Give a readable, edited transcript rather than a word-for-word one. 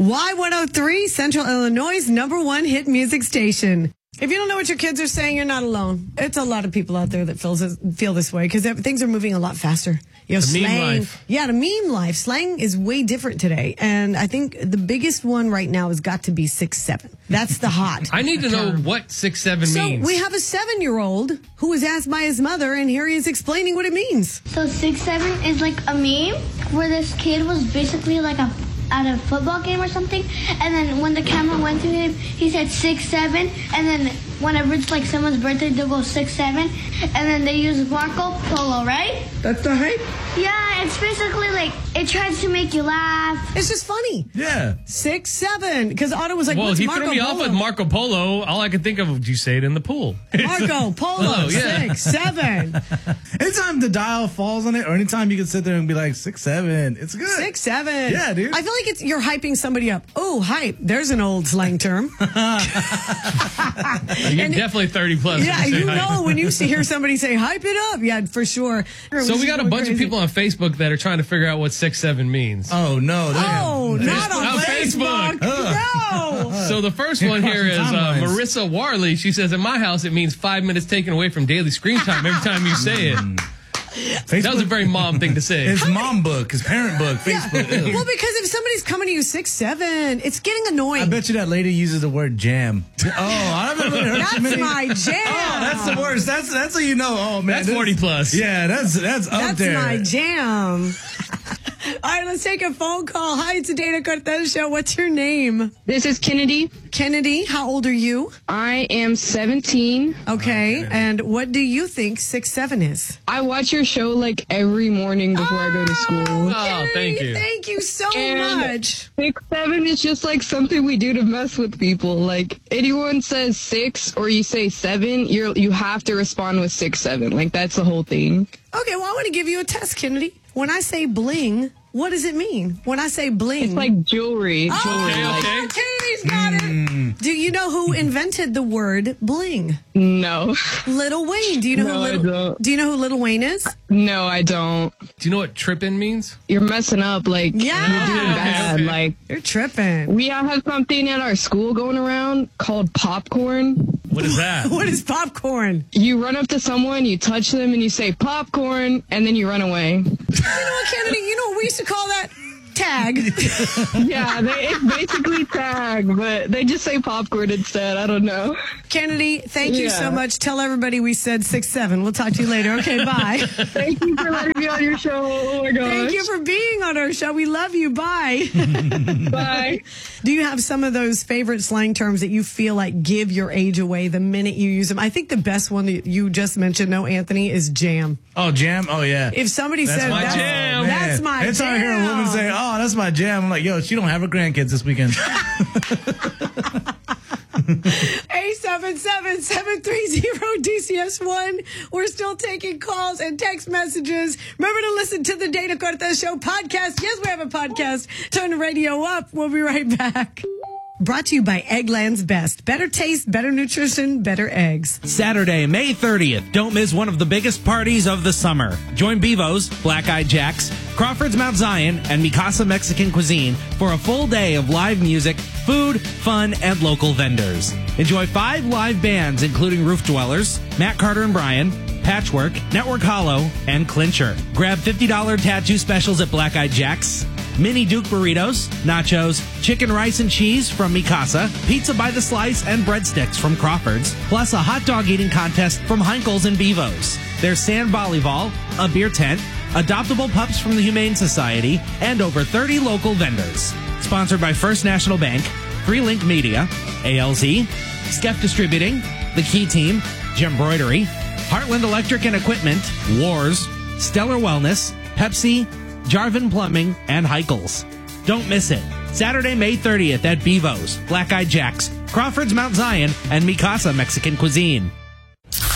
Y103, Central Illinois' #1 hit music station. If you don't know what your kids are saying, you're not alone. It's a lot of people out there that feel this way because things are moving a lot faster. The slang, meme life. Yeah, the meme life. Slang is way different today. And I think the biggest one right now has got to be 6'7". That's the hot. I need to know what 6'7" means. So we have a 7-year-old who was asked by his mother, and here he is explaining what it means. So 6'7" is like a meme where this kid was basically like at a football game or something, and then when the camera went to him, he said 6'7", and then whenever it's like someone's birthday, they'll go 6'7", and then they use Marco Polo, right? That's the hype? Yeah, it's basically like, it tries to make you laugh. It's just funny. Yeah. 6'7", because Otto was like, Well, what's he Marco threw me Polo? off with Marco Polo. All I could think of was you say it in the pool. Marco Polo, yeah. 6'7". Anytime the dial falls on it, or anytime you can sit there and be like 6'7", it's good. 6'7". Yeah, dude. I feel like you're hyping somebody up. Oh, hype. There's an old slang term. You're definitely 30 plus. Yeah, when you say you hype. know when you hear somebody say hype it up. Yeah, for sure. So we got a bunch of people on Facebook that are trying to figure out what 6'7" means. Oh, no. Oh, not on On Facebook. Facebook. No. So the first one here is timelines. Marissa Warley. She says, in my house, it means 5 minutes taken away from daily screen time every time you say it. Facebook, That was a very mom thing to say. His mom book, his parent book, Facebook. Yeah. Well, because if somebody's coming to you 6'7", it's getting annoying. I bet you that lady uses the word jam. Oh, I haven't really heard too many. That's my jam. Oh, that's the worst. That's how you know. Oh man, That's 40 plus. Yeah, that's up there. That's my jam. All right, let's take a phone call. Hi, it's the Dana Cortez Show. What's your name? This is Kennedy. Kennedy, how old are you? I am 17. Okay, and what do you think 6'7" is? I watch your show like every morning before I go to school. Oh, thank you. Thank you so And much. 6'7" is just like something we do to mess with people. Like anyone says 6 or you say 7, you have to respond with 6'7". Like that's the whole thing. Okay, well, I want to give you a test, Kennedy. When I say bling, what does it mean? When I say bling. It's like jewelry. Okay, Like, okay. Kennedy's got it. Do you know who invented the word bling? no, Little Wayne. Do you know No, I don't. Do you know who Little Wayne is? no, I don't. Do you know what trippin' means? You're messing up. Like Yeah. you're doing Okay, bad. okay. Like You're tripping. we all have something at our school going around called popcorn. What is that? What is popcorn? You run up to someone, you touch them, and you say popcorn, and then you run away. You know what, Kennedy? You know what we used to call that? Tag. Yeah, it's basically tag, but they just say popcorn instead. I don't know. Kennedy, thank you so Yeah. much. Tell everybody we said 6'7". We'll talk to you later. Okay, bye. Thank you for letting me on your show. Oh my gosh. Thank you for being on our show. We love you. Bye. Bye. Do you have some of those favorite slang terms that you feel like give your age away the minute you use them? I think the best one that you just mentioned, no, Anthony, is jam. Oh, jam? Oh, yeah. If somebody said my that's, jam. that's my It's jam. hard to hear a woman say, oh, that's my jam. I'm like, yo, she don't have her grandkids this weekend. 877-730-DCS1. We're still taking calls and text messages. Remember to listen to the Dana Cortez Show podcast. Yes, we have a podcast. Turn the radio up. We'll be right back. Brought to you by Eggland's Best. Better taste, better nutrition, better eggs. Saturday, May 30th. Don't miss one of the biggest parties of the summer. Join Bevo's, Black Eyed Jacks, Crawford's Mount Zion, and Mikasa Mexican Cuisine for a full day of live music, food, fun, and local vendors. Enjoy 5 live bands, including Roof Dwellers, Matt Carter and Brian, Patchwork, Network Hollow, and Clincher. Grab $50 tattoo specials at Black Eyed Jacks, Mini Duke burritos, nachos, chicken rice and cheese from Mikasa, pizza by the slice, and breadsticks from Crawford's, plus a hot dog eating contest from Heinkel's and Bevo's. There's sand volleyball, a beer tent, adoptable pups from the Humane Society, and over 30 local vendors. Sponsored by First National Bank, Freelink Media, ALZ, Skef Distributing, The Key Team, Gembroidery, Heartland Electric and Equipment, Wars, Stellar Wellness, Pepsi, Jarvin Plumbing, and Heichels. Don't miss it. Saturday, May 30th at Bevo's, Black Eyed Jacks, Crawford's Mount Zion, and Mikasa Mexican Cuisine.